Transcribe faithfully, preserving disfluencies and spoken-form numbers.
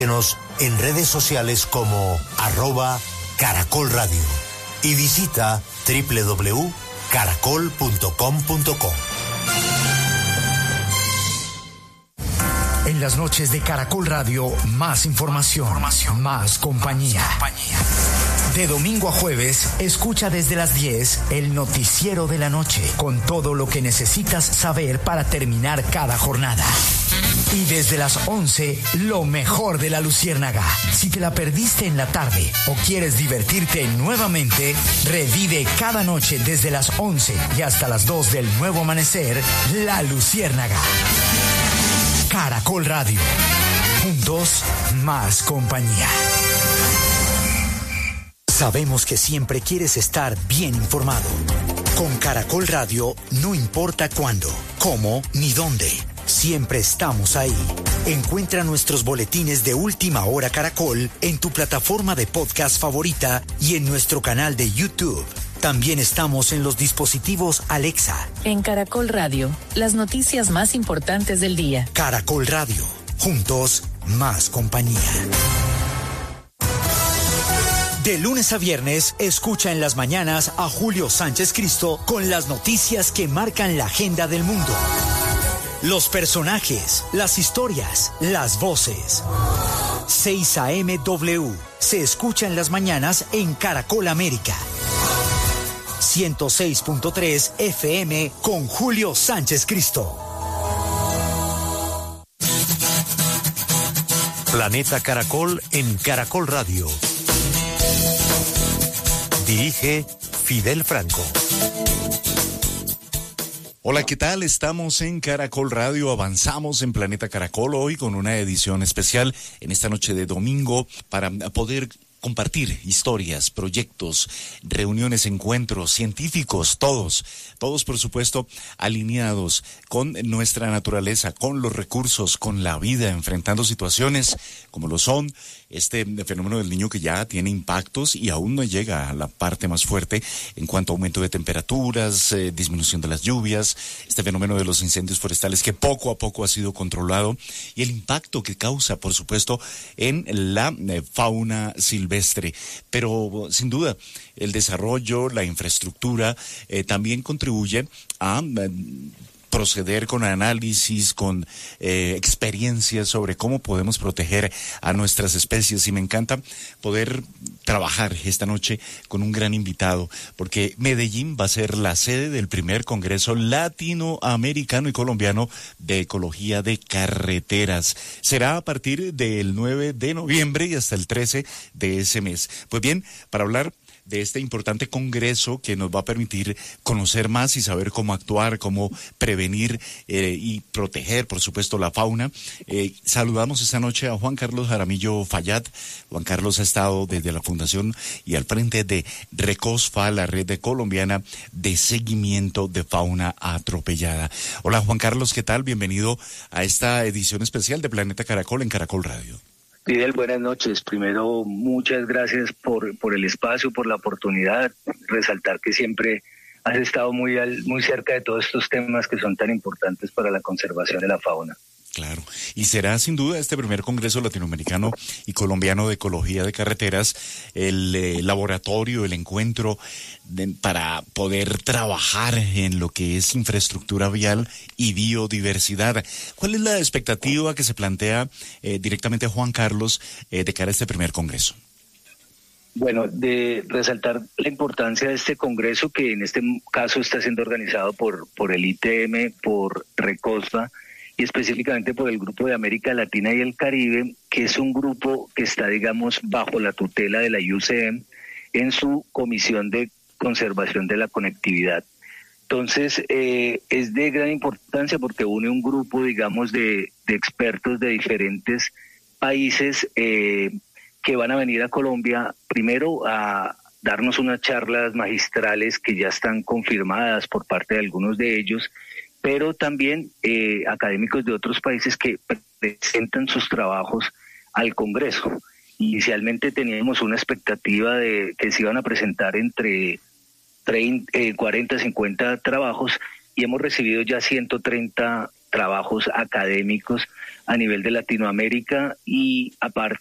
En redes sociales como arroba Caracol Radio y visita doble u doble u doble u punto caracol punto com punto co. En las noches de Caracol Radio, más información, información más compañía. compañía. De domingo a jueves, escucha desde las diez el noticiero de la noche, con todo lo que necesitas saber para terminar cada jornada. Y desde las once, lo mejor de la Luciérnaga. Si te la perdiste en la tarde o quieres divertirte nuevamente, revive cada noche desde las once y hasta las dos del nuevo amanecer, La Luciérnaga. Caracol Radio. Juntos, más compañía. Sabemos que siempre quieres estar bien informado. Con Caracol Radio, no importa cuándo, cómo ni dónde. Siempre estamos ahí. Encuentra nuestros boletines de Última Hora Caracol en tu plataforma de podcast favorita y en nuestro canal de YouTube. También estamos en los dispositivos Alexa. En Caracol Radio, las noticias más importantes del día. Caracol Radio. Juntos, más compañía. De lunes a viernes, escucha en las mañanas a Julio Sánchez Cristo con las noticias que marcan la agenda del mundo. Los personajes, las historias, las voces. seis a eme W se escucha en las mañanas en Caracol América. ciento seis punto tres F M con Julio Sánchez Cristo. Planeta Caracol en Caracol Radio. Dirige Fidel Franco. Hola, ¿qué tal? Estamos en Caracol Radio, avanzamos en Planeta Caracol hoy con una edición especial en esta noche de domingo para poder compartir historias, proyectos, reuniones, encuentros científicos, todos, todos por supuesto alineados con nuestra naturaleza, con los recursos, con la vida, enfrentando situaciones como lo son este fenómeno del Niño que ya tiene impactos y aún no llega a la parte más fuerte en cuanto a aumento de temperaturas, eh, disminución de las lluvias, este fenómeno de los incendios forestales que poco a poco ha sido controlado y el impacto que causa, por supuesto, en la eh, fauna silvestre. Pero sin duda, el desarrollo, la infraestructura eh, también contribuye a eh, proceder con análisis, con eh, experiencias sobre cómo podemos proteger a nuestras especies. Y me encanta poder trabajar esta noche con un gran invitado, porque Medellín va a ser la sede del primer Congreso Latinoamericano y Colombiano de Ecología de Carreteras. Será a partir del nueve de noviembre y hasta el trece de ese mes. Pues bien, para hablar de este importante congreso que nos va a permitir conocer más y saber cómo actuar, cómo prevenir eh, y proteger, por supuesto, la fauna. Eh, saludamos esta noche a Juan Carlos Jaramillo Fallat. Juan Carlos ha estado desde la fundación y al frente de RECOSFA, la red de colombiana de seguimiento de fauna atropellada. Hola Juan Carlos, ¿qué tal? Bienvenido a esta edición especial de Planeta Caracol en Caracol Radio. Fidel, buenas noches. Primero, muchas gracias por, por el espacio, por la oportunidad. Resaltar que siempre has estado muy, al, muy cerca de todos estos temas que son tan importantes para la conservación de la fauna. Claro, y será sin duda este primer Congreso Latinoamericano y Colombiano de Ecología de Carreteras el eh, laboratorio, el encuentro de, para poder trabajar en lo que es infraestructura vial y biodiversidad. ¿Cuál es la expectativa que se plantea eh, directamente a Juan Carlos eh, de cara a este primer Congreso? Bueno, de resaltar la importancia de este Congreso, que en este caso está siendo organizado por, por el I T M, por RECOSFA, y específicamente por el Grupo de América Latina y el Caribe, que es un grupo que está, digamos, bajo la tutela de la I U C M en su Comisión de Conservación de la Conectividad. Entonces, eh, es de gran importancia porque une un grupo, digamos, de, de expertos de diferentes países eh, que van a venir a Colombia, primero a darnos unas charlas magistrales que ya están confirmadas por parte de algunos de ellos, pero también eh, académicos de otros países que presentan sus trabajos al Congreso. Inicialmente teníamos una expectativa de que se iban a presentar entre treinta, eh, cuarenta, cincuenta trabajos y hemos recibido ya ciento treinta trabajos académicos a nivel de Latinoamérica y aparte